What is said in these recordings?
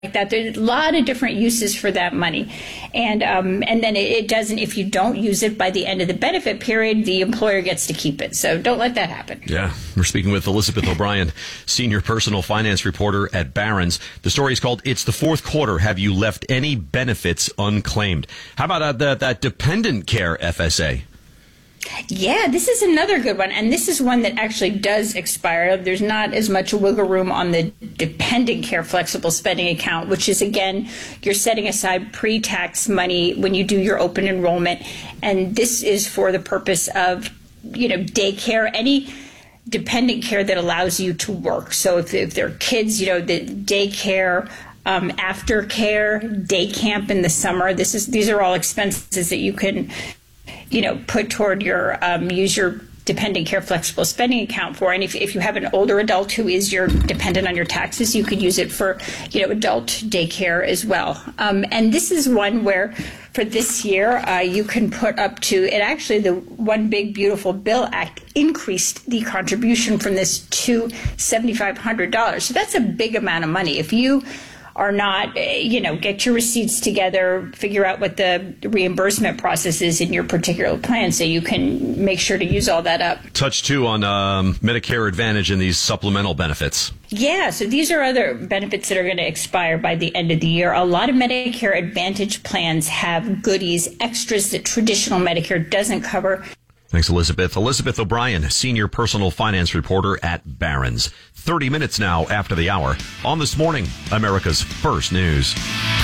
that. There's a lot of different uses for that money. And then it doesn't, if you don't use it by the end of the benefit period, the employer gets to keep it. So don't let that happen. Yeah. We're speaking with Elizabeth O'Brien, senior personal finance reporter at Barron's. The story is called "It's the Fourth Quarter. Have You Left Any Benefits Unclaimed?" How about that dependent care FSA? Yeah, this is another good one. And this is one that actually does expire. There's not as much wiggle room on the dependent care flexible spending account, which is, again, you're setting aside pre-tax money when you do your open enrollment. And this is for the purpose of, daycare, any dependent care that allows you to work. So if there are kids, the daycare, aftercare, day camp in the summer, these are all expenses that you can put toward your, use your dependent care flexible spending account for. And if you have an older adult who is your dependent on your taxes, you could use it for, adult daycare as well. And this is one where for this year, you can put up to, and actually the One Big Beautiful Bill Act increased the contribution from this to $7,500. So that's a big amount of money. If you are not, get your receipts together, figure out what the reimbursement process is in your particular plan so you can make sure to use all that up. Touch too on Medicare Advantage and these supplemental benefits. Yeah, so these are other benefits that are going to expire by the end of the year. A lot of Medicare Advantage plans have goodies, extras that traditional Medicare doesn't cover. Thanks, Elizabeth. Elizabeth O'Brien, senior personal finance reporter at Barron's. 30 minutes now after the hour on This Morning, America's First News.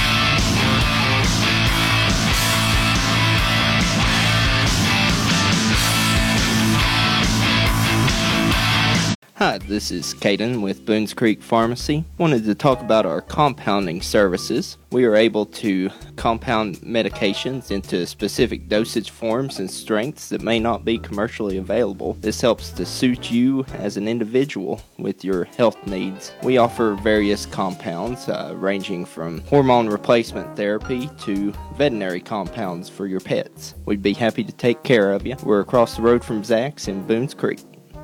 Hi, this is Caden with Boones Creek Pharmacy. Wanted to talk about our compounding services. We are able to compound medications into specific dosage forms and strengths that may not be commercially available. This helps to suit you as an individual with your health needs. We offer various compounds ranging from hormone replacement therapy to veterinary compounds for your pets. We'd be happy to take care of you. We're across the road from Zach's in Boones Creek.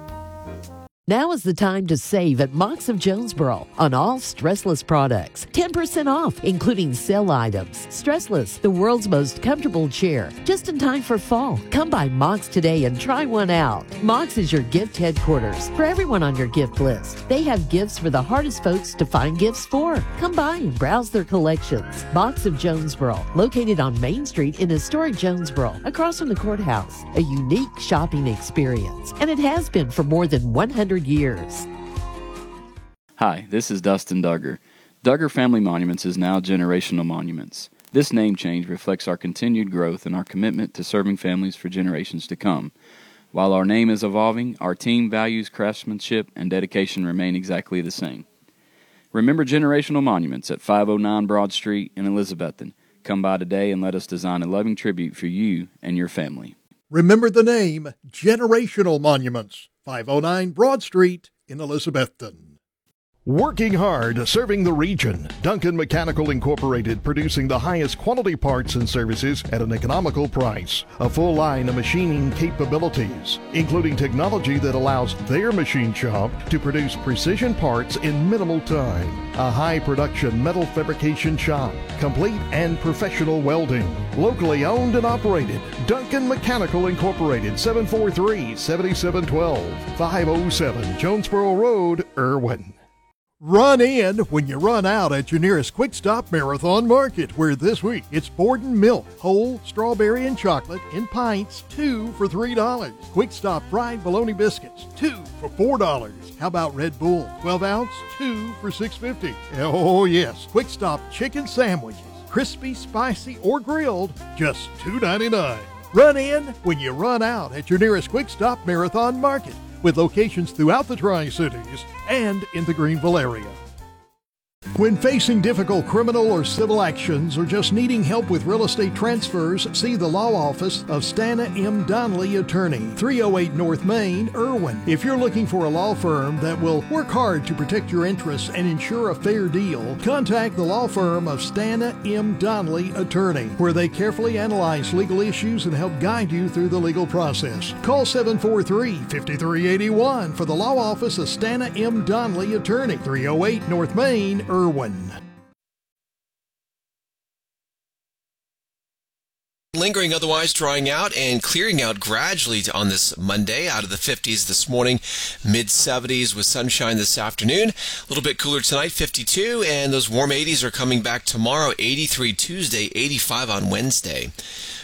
Now is the time to save at Mox of Jonesboro on all Stressless products. 10% off, including sale items. Stressless, the world's most comfortable chair. Just in time for fall. Come by Mox today and try one out. Mox is your gift headquarters for everyone on your gift list. They have gifts for the hardest folks to find gifts for. Come by and browse their collections. Mox of Jonesboro, located on Main Street in historic Jonesboro, across from the courthouse. A unique shopping experience, and it has been for more than 100 years. Hi, this is Dustin Duggar. Duggar Family Monuments is now Generational Monuments. This name change reflects our continued growth and our commitment to serving families for generations to come. While our name is evolving, our team values, craftsmanship, and dedication remain exactly the same. Remember Generational Monuments at 509 Broad Street in Elizabethton. Come by today and let us design a loving tribute for you and your family. Remember the name Generational Monuments, 509 Broad Street in Elizabethton. Working hard, serving the region. Duncan Mechanical Incorporated, producing the highest quality parts and services at an economical price. A full line of machining capabilities, including technology that allows their machine shop to produce precision parts in minimal time. A high production metal fabrication shop, complete and professional welding. Locally owned and operated. Duncan Mechanical Incorporated, 743-7712, 507 Jonesboro Road, Irwin. Run in when you run out at your nearest Quick Stop Marathon Market, where this week it's Borden milk, whole, strawberry, and chocolate in pints, 2 for $3. Quick Stop fried bologna biscuits, 2 for $4. How about Red Bull, 12 ounce, 2 for $6.50. Oh yes, Quick Stop chicken sandwiches, crispy, spicy, or grilled, just $2.99. Run in when you run out at your nearest Quick Stop Marathon Market, with locations throughout the Tri-Cities and in the Greenville area. When facing difficult criminal or civil actions or just needing help with real estate transfers, see the law office of Stana M. Donnelly Attorney, 308 North Main, Irwin. If you're looking for a law firm that will work hard to protect your interests and ensure a fair deal, contact the law firm of Stana M. Donnelly Attorney, where they carefully analyze legal issues and help guide you through the legal process. Call 743-5381 for the law office of Stana M. Donnelly Attorney, 308 North Main, Irwin. Lingering, otherwise drying out and clearing out gradually on this Monday, out of the 50s this morning, mid-70s with sunshine this afternoon. A little bit cooler tonight, 52, and those warm 80s are coming back tomorrow, 83 Tuesday, 85 on Wednesday.